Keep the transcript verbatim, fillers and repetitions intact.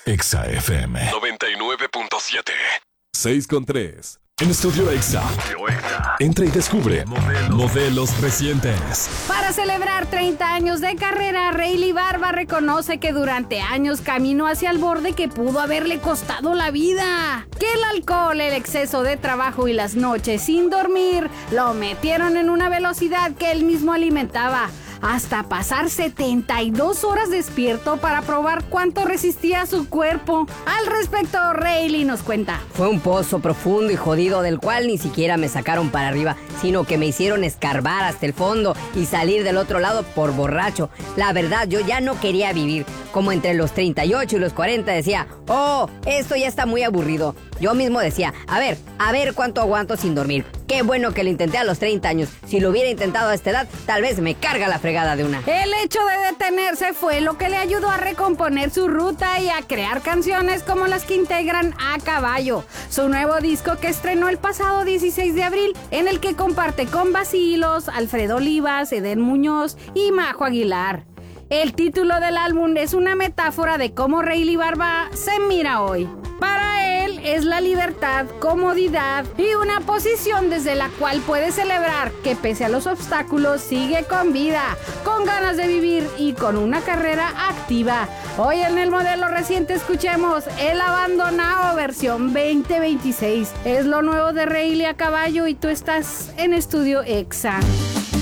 Exa F M noventa y nueve punto siete. seis con tres. En Estudio Exa. Entra y descubre modelos, modelos recientes. Para celebrar treinta años de carrera, Rayleigh Barba reconoce que durante años caminó hacia el borde que pudo haberle costado la vida. Que el alcohol, el exceso de trabajo y las noches sin dormir lo metieron en una velocidad que él mismo alimentaba, hasta pasar setenta y dos horas despierto para probar cuánto resistía su cuerpo. Al respecto, Rayleigh nos cuenta: fue un pozo profundo y jodido del cual ni siquiera me sacaron para arriba, sino que me hicieron escarbar hasta el fondo y salir del otro lado por borracho. La verdad, yo ya no quería vivir. Como entre los treinta y ocho y los cuarenta decía, oh, esto ya está muy aburrido. Yo mismo decía, a ver, a ver cuánto aguanto sin dormir. Qué bueno que lo intenté a los treinta años. Si lo hubiera intentado a esta edad, tal vez me carga la fregada de una. El hecho de detenerse fue lo que le ayudó a recomponer su ruta y a crear canciones como las que integran A Caballo, su nuevo disco que estrenó el pasado dieciséis de abril, en el que comparte con Bacilos, Alfredo Olivas, Eden Muñoz y Majo Aguilar. El título del álbum es una metáfora de cómo Rayleigh Barba se mira hoy. Para él es la libertad, comodidad y una posición desde la cual puede celebrar que pese a los obstáculos sigue con vida, con ganas de vivir y con una carrera activa. Hoy en el modelo reciente escuchemos El Abandonado versión veinte veintiséis. Es lo nuevo de Rayleigh A Caballo y tú estás en Estudio Exa.